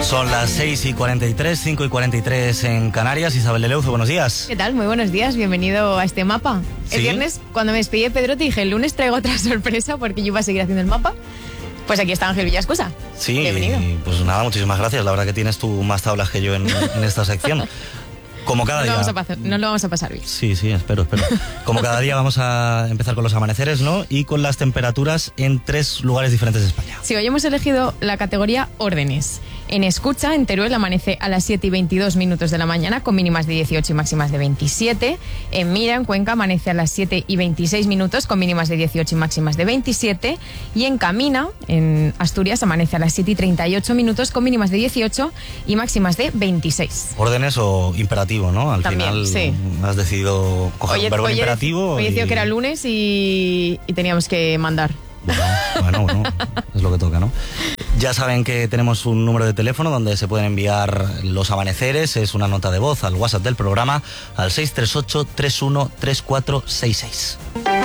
Son las 6:43, 5:43 en Canarias. Isabel de Leuzo, buenos días. ¿Qué tal? Muy buenos días, bienvenido a este mapa. ¿Sí? El viernes, cuando me despedí de Pedro, te dije, el lunes traigo otra sorpresa porque yo iba a seguir haciendo el mapa. Pues aquí está Ángel Villascusa. Sí, bienvenido. Pues nada, muchísimas gracias. La verdad que tienes tú más tablas que yo en esta sección. Como cada día. Nos lo vamos a pasar bien. Sí, espero. Como cada día vamos a empezar con los amaneceres, ¿no? Y con las temperaturas en 3 lugares diferentes de España. Sí, hoy hemos elegido la categoría órdenes. En Escucha, en Teruel, amanece a las 7:22 de la mañana con mínimas de 18 y máximas de 27. En Mira, en Cuenca, amanece a las 7:26 con mínimas de 18 y máximas de 27. Y en Camina, en Asturias, amanece a las 7:38 con mínimas de 18 y máximas de 26. Órdenes o imperativo, ¿no? Al También, final sí. Has decidido coger un verbo imperativo. Hoy decidido que era lunes y teníamos que mandar. Bueno, es lo que toca, ¿no? Ya saben que tenemos un número de teléfono donde se pueden enviar los amaneceres. Es una nota de voz al WhatsApp del programa al 638 313466.